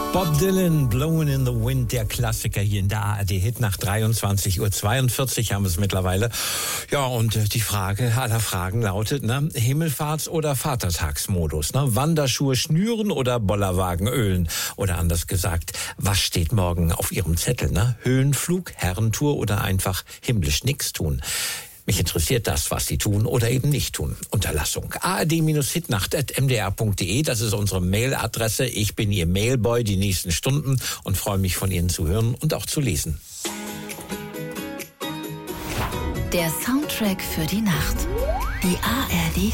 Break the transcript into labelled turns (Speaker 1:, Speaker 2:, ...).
Speaker 1: Bob Dylan, Blowin' in the Wind, der Klassiker hier in der ARD-Hit nach 23:42 Uhr haben wir es mittlerweile. Ja, und die Frage aller Fragen lautet, Himmelfahrts- oder Vatertagsmodus, Wanderschuhe schnüren oder Bollerwagen ölen? Oder anders gesagt, was steht morgen auf Ihrem Zettel, Höhenflug, Herrentour oder einfach himmlisch nix tun? Mich interessiert das, was Sie tun oder eben nicht tun. Unterlassung. ard-hitnacht@mdr.de, das ist unsere Mailadresse. Ich bin Ihr Mailboy die nächsten Stunden und freue mich, von Ihnen zu hören und auch zu lesen.
Speaker 2: Der Soundtrack für die Nacht. Die ARD